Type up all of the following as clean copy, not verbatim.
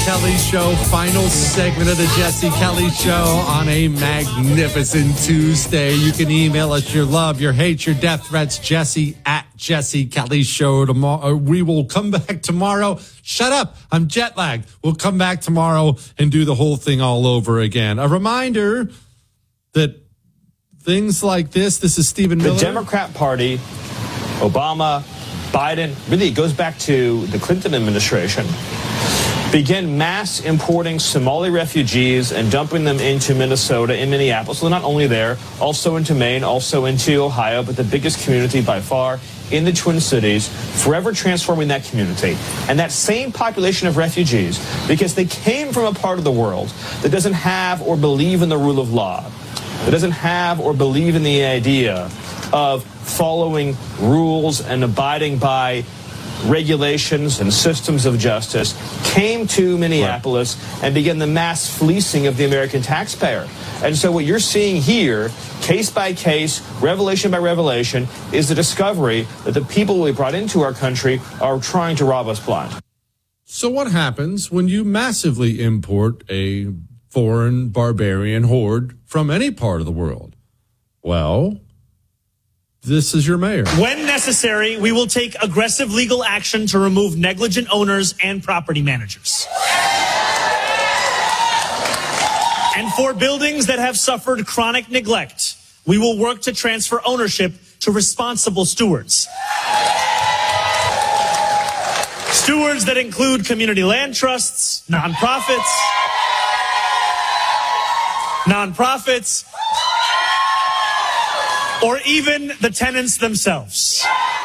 Kelly Show, final segment of the Jesse Kelly Show on a magnificent Tuesday. You can email us your love, your hate, your death threats, Jesse at Jesse Kelly Show. Tomorrow, we will come back tomorrow. Shut up. I'm jet lagged. We'll come back tomorrow and do the whole thing all over again. A reminder that things like this is Stephen Miller. The Democrat Party, Obama, Biden, really it goes back to the Clinton administration, began mass importing Somali refugees and dumping them into Minnesota, in Minneapolis. So not only there, also into Maine, also into Ohio, but the biggest community by far in the Twin Cities, forever transforming that community. And that same population of refugees, because they came from a part of the world that doesn't have or believe in the rule of law, that doesn't have or believe in the idea of following rules and abiding by regulations and systems of justice, came to Minneapolis and began the mass fleecing of the American taxpayer. And so what you're seeing here, case by case, revelation by revelation, is the discovery that the people we brought into our country are trying to rob us blind. So what happens when you massively import a foreign barbarian horde from any part of the world? Well, this is your mayor. When necessary, we will take aggressive legal action to remove negligent owners and property managers. And for buildings that have suffered chronic neglect, we will work to transfer ownership to responsible stewards. Stewards that include community land trusts, nonprofits, or even the tenants themselves.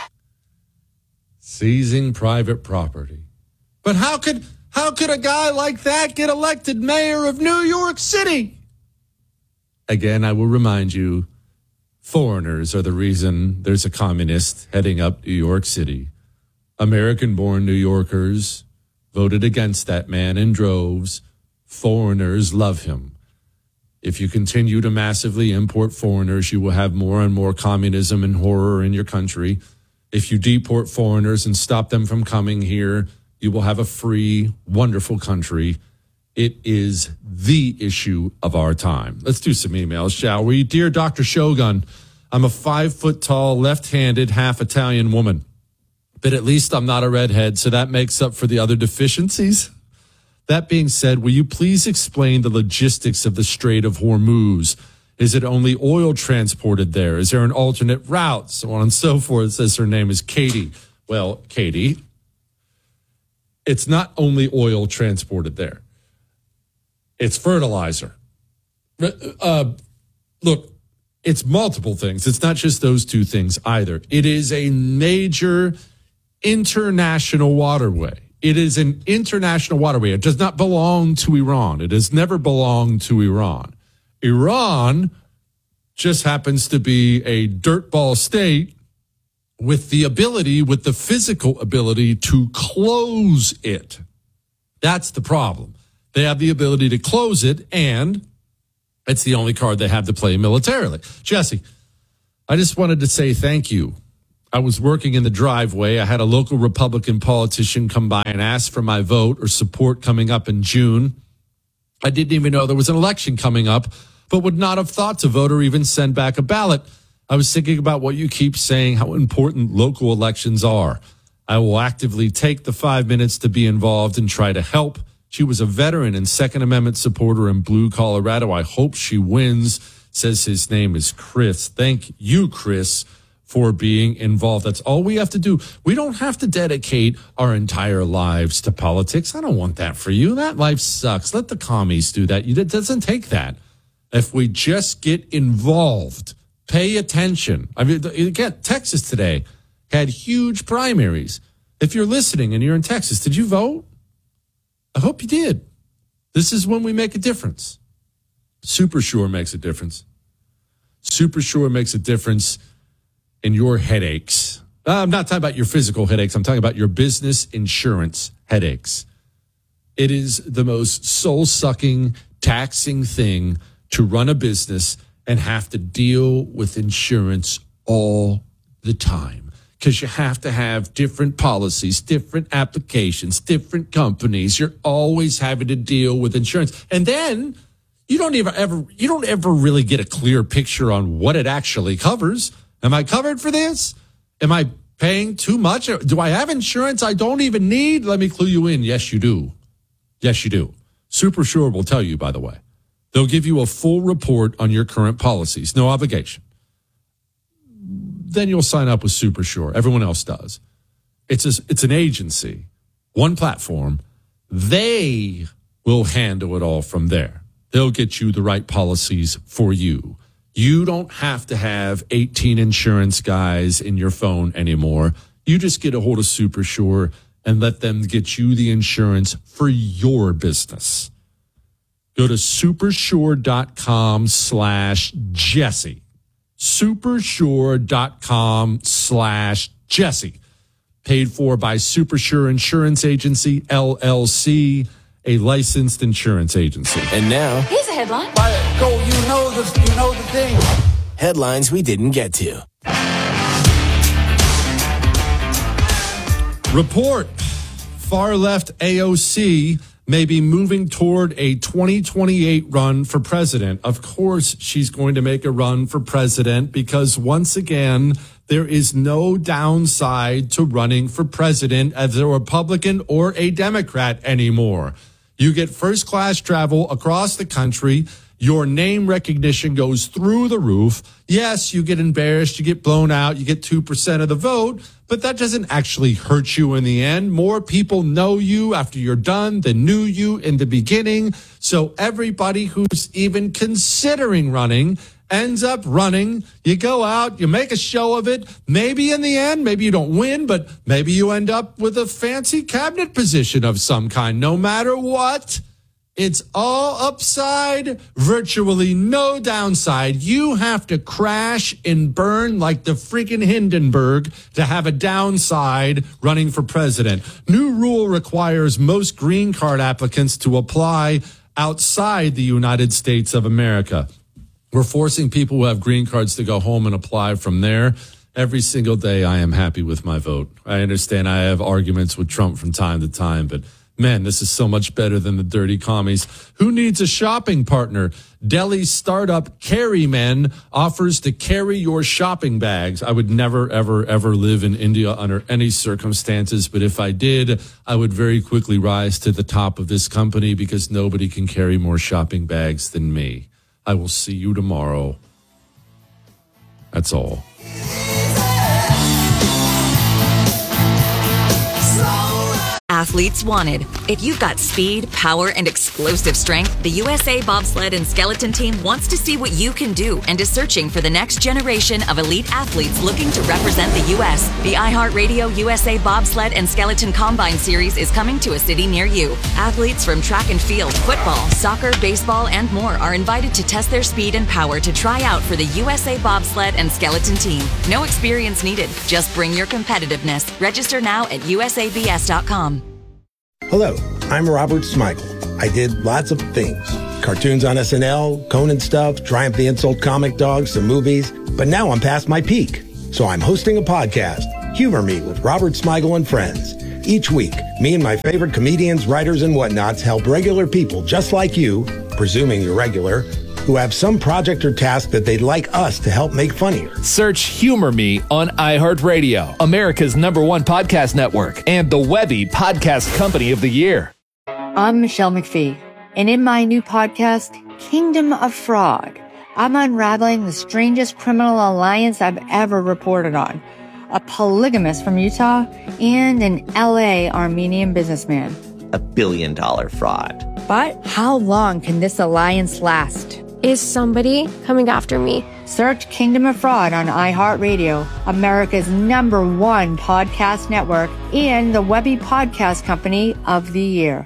Seizing private property. But how could a guy like that get elected mayor of New York City? Again, I will remind you, foreigners are the reason there's a communist heading up New York City. American-born New Yorkers voted against that man in droves. Foreigners love him. If you continue to massively import foreigners, you will have more and more communism and horror in your country. If you deport foreigners and stop them from coming here, you will have a free, wonderful country. It is the issue of our time. Let's do some emails, shall we? Dear Dr. Shogun, I'm a 5-foot-tall, left-handed, half-Italian woman. But at least I'm not a redhead, so that makes up for the other deficiencies. That being said, will you please explain the logistics of the Strait of Hormuz? Is it only oil transported there? Is there an alternate route? So on and so forth. It says her name is Katie. Well, Katie, it's not only oil transported there. It's fertilizer. Look, it's multiple things. It's not just those two things either. It is a major international waterway. It is an international waterway. It does not belong to Iran. It has never belonged to Iran. Iran just happens to be a dirtball state with the physical ability to close it. That's the problem. They have the ability to close it, and it's the only card they have to play militarily. Jesse, I just wanted to say thank you. I was working in the driveway. I had a local Republican politician come by and ask for my vote or support coming up in June. I didn't even know there was an election coming up, but would not have thought to vote or even send back a ballot. I was thinking about what you keep saying, how important local elections are. I will actively take the 5 minutes to be involved and try to help. She was a veteran and Second Amendment supporter in Blue, Colorado. I hope she wins. Says his name is Chris. Thank you, Chris, for being involved. That's all we have to do. We don't have to dedicate our entire lives to politics. I don't want that for you. That life sucks. Let the commies do that. It doesn't take that. If we just get involved, pay attention. I mean, again, Texas today had huge primaries. If you're listening and you're in Texas, did you vote? I hope you did. This is when we make a difference. Super Sure makes a difference. Super Sure makes a difference in your headaches. I'm not talking about your physical headaches. I'm talking about your business insurance headaches. It is the most soul-sucking, taxing thing to run a business and have to deal with insurance all the time. because you have to have different policies, different applications, different companies. You're always having to deal with insurance. And then you don't ever really get a clear picture on what it actually covers. Am I covered for this? Am I paying too much? Do I have insurance I don't even need? Let me clue you in. Yes, you do. Yes, you do. SuperSure will tell you, by the way. They'll give you a full report on your current policies. No obligation. Then you'll sign up with SuperSure. Everyone else does. It's an agency, one platform. They will handle it all from there. They'll get you the right policies for you. You don't have to have 18 insurance guys in your phone anymore. You just get a hold of SuperSure and let them get you the insurance for your business. Go to supersure.com/Jesse. supersure.com/Jesse. Paid for by SuperSure Insurance Agency, LLC, a licensed insurance agency. And now, here's a headline. Go, you know the thing. Headlines we didn't get to. Report. Far left AOC may be moving toward a 2028 run for president. Of course, she's going to make a run for president because once again, there is no downside to running for president as a Republican or a Democrat anymore. You get first class travel across the country. Your name recognition goes through the roof. Yes, you get embarrassed, you get blown out, you get 2% of the vote, but that doesn't actually hurt you in the end. More people know you after you're done than knew you in the beginning. So everybody who's even considering running ends up running. You go out, you make a show of it. Maybe in the end, maybe you don't win, but maybe you end up with a fancy cabinet position of some kind. No matter what, it's all upside, virtually no downside. You have to crash and burn like the freaking Hindenburg to have a downside running for president. New rule requires most green card applicants to apply outside the United States of America. We're forcing people who have green cards to go home and apply from there. Every single day, I am happy with my vote. I understand I have arguments with Trump from time to time, but man, this is so much better than the dirty commies. Who needs a shopping partner? Delhi startup Carrymen offers to carry your shopping bags. I would never, ever, ever live in India under any circumstances, but if I did, I would very quickly rise to the top of this company because nobody can carry more shopping bags than me. I will see you tomorrow. That's all. Athletes wanted. If you've got speed, power, and explosive strength, the USA Bobsled and Skeleton Team wants to see what you can do and is searching for the next generation of elite athletes looking to represent the U.S. The iHeartRadio USA Bobsled and Skeleton Combine Series is coming to a city near you. Athletes from track and field, football, soccer, baseball, and more are invited to test their speed and power to try out for the USA Bobsled and Skeleton Team. No experience needed. Just bring your competitiveness. Register now at usabs.com. Hello, I'm Robert Smigel. I did lots of things. Cartoons on SNL, Conan stuff, Triumph the Insult comic dogs, some movies. But now I'm past my peak. So I'm hosting a podcast, Humor Me with Robert Smigel and Friends. Each week, me and my favorite comedians, writers, and whatnots help regular people just like you, presuming you're regular, who have some project or task that they'd like us to help make funnier. Search Humor Me on iHeartRadio, America's #1 podcast network, and the Webby Podcast Company of the Year. I'm Michelle McPhee, and in my new podcast, Kingdom of Fraud, I'm unraveling the strangest criminal alliance I've ever reported on. A polygamist from Utah and an LA Armenian businessman. $1 billion fraud. But how long can this alliance last? Is somebody coming after me? Search Kingdom of Fraud on iHeartRadio, America's #1 podcast network, and the Webby Podcast Company of the Year.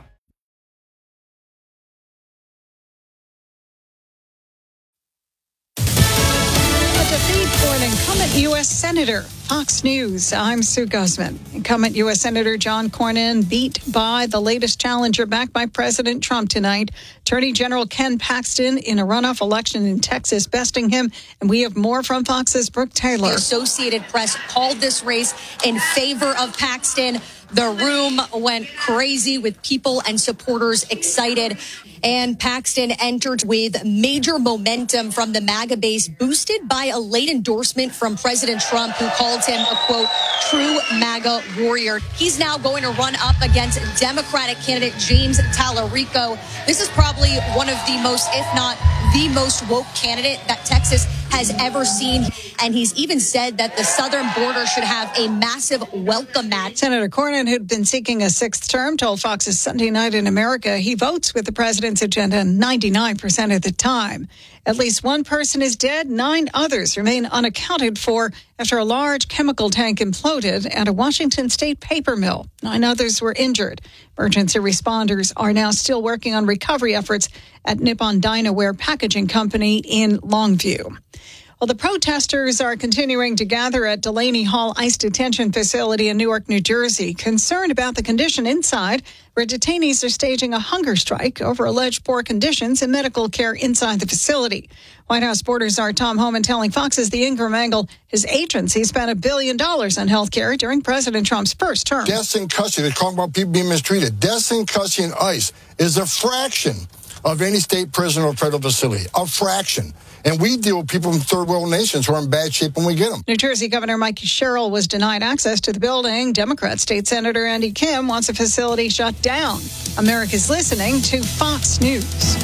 A defeat for an incumbent U.S. Senator. Fox News, I'm Sue Guzman. Incumbent U.S. Senator John Cornyn beat by the latest challenger backed by President Trump tonight. Attorney General Ken Paxton in a runoff election in Texas besting him. And we have more from Fox's Brooke Taylor. The Associated Press called this race in favor of Paxton. The room went crazy with people and supporters excited. And Paxton entered with major momentum from the MAGA base, boosted by a late endorsement from President Trump, who called him a, quote, true MAGA warrior. He's now going to run up against Democratic candidate James Tallarico. This is probably one of the most, if not the most woke candidate that Texas has ever seen. And he's even said that the southern border should have a massive welcome mat. Senator Cornyn, who'd been seeking a sixth term, told Fox's Sunday Night in America he votes with the president's agenda 99% of the time. At least one person is dead. 9 others remain unaccounted for after a large chemical tank imploded at a Washington state paper mill. 9 others were injured. Emergency responders are now still working on recovery efforts at Nippon Dynaware Packaging Company in Longview. Well, the protesters are continuing to gather at Delaney Hall ICE detention facility in Newark, New Jersey, concerned about the condition inside, where detainees are staging a hunger strike over alleged poor conditions and medical care inside the facility. White House border czar Tom Homan telling Fox's The Ingram Angle his agency spent $1 billion on health care during President Trump's first term. Deaths in custody, they're talking about people being mistreated. Deaths in custody in ICE is a fraction of any state prison or federal facility, a fraction. And we deal with people from third world nations who are in bad shape when we get them. New Jersey Governor Mike Sherrill was denied access to the building. Democrat State Senator Andy Kim wants the facility shut down. America's listening to Fox News.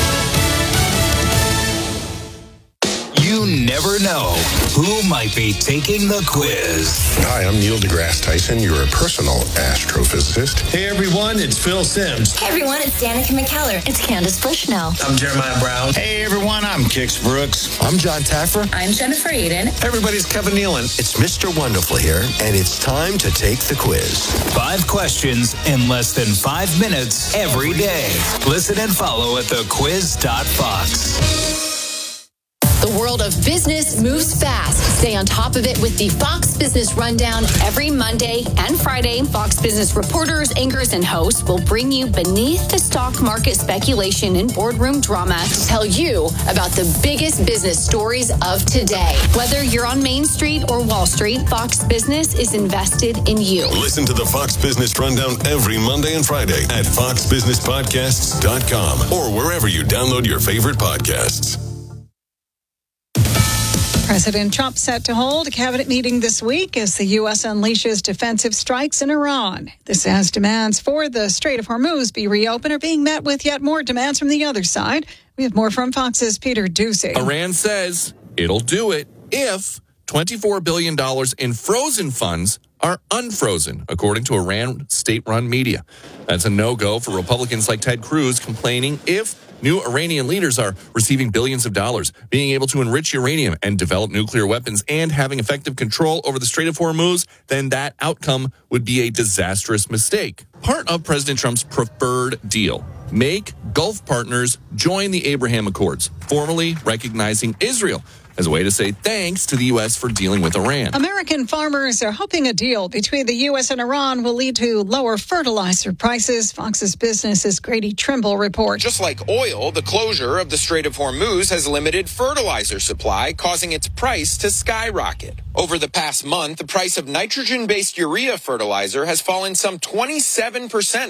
You never know who might be taking the quiz. Hi, I'm Neil deGrasse Tyson, your personal astrophysicist. Hey everyone, it's Phil Simms. Hey everyone, it's Danica McKellar. It's Candace Bushnell. I'm Jeremiah Brown. Hey everyone, I'm Kix Brooks. I'm John Taffer. I'm Jennifer Aiden. Hey everybody, it's Kevin Nealon. It's Mr. Wonderful here, and it's time to take the quiz. 5 questions in less than 5 minutes every day. Listen and follow at thequiz.fox. The world of business moves fast. Stay on top of it with the Fox Business Rundown every Monday and Friday. Fox Business reporters, anchors, and hosts will bring you beneath the stock market speculation and boardroom drama to tell you about the biggest business stories of today. Whether you're on Main Street or Wall Street, Fox Business is invested in you. Listen to the Fox Business Rundown every Monday and Friday at foxbusinesspodcasts.com or wherever you download your favorite podcasts. President Trump set to hold a cabinet meeting this week as the U.S. unleashes defensive strikes in Iran. This as demands for the Strait of Hormuz be reopened are being met with yet more demands from the other side. We have more from Fox's Peter Doocy. Iran says it'll do it if $24 billion in frozen funds are unfrozen, according to Iran state-run media. That's a no-go for Republicans like Ted Cruz, complaining if new Iranian leaders are receiving billions of dollars, being able to enrich uranium and develop nuclear weapons, and having effective control over the Strait of Hormuz, then that outcome would be a disastrous mistake. Part of President Trump's preferred deal: make Gulf partners join the Abraham Accords, formally recognizing Israel as a way to say thanks to the U.S. for dealing with Iran. American farmers are hoping a deal between the U.S. and Iran will lead to lower fertilizer prices. Fox's Business's Grady Trimble reports. Just like oil, the closure of the Strait of Hormuz has limited fertilizer supply, causing its price to skyrocket. Over the past month, the price of nitrogen-based urea fertilizer has fallen some 27%